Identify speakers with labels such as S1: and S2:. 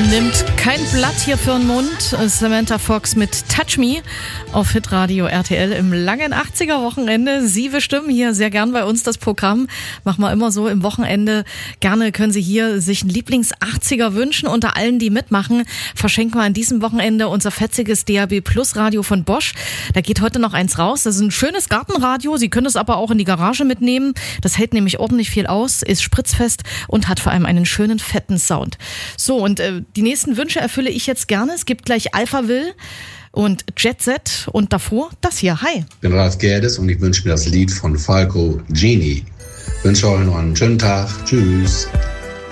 S1: Nimmt kein Blatt hier für den Mund. Samantha Fox mit Touch Me auf Hitradio RTL im langen 80er-Wochenende. Sie bestimmen hier sehr gern bei uns das Programm. Machen wir immer so im Wochenende. Gerne können Sie hier sich einen Lieblings-80er wünschen. Unter allen, die mitmachen, verschenken wir an diesem Wochenende unser fetziges DAB Plus Radio von Bosch. Da geht heute noch eins raus. Das ist ein schönes Gartenradio. Sie können es aber auch in die Garage mitnehmen. Das hält nämlich ordentlich viel aus, ist spritzfest und hat vor allem einen schönen, fetten Sound. So, und die nächsten Wünsche erfülle ich jetzt gerne. Es gibt gleich Alphaville und Jet Set und davor das hier. Hi.
S2: Ich bin Ralf Gerdes und ich wünsche mir das Lied von Falco, Genie. Ich wünsche euch noch einen schönen Tag. Tschüss.